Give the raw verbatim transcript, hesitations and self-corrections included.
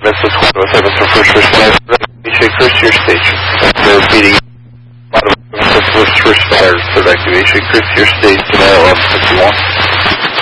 That's what's one oh seven for first responders. Activation, Chris, your station. So repeating, bottom of first responders for activation, Chris, your station, eleven fifty-one.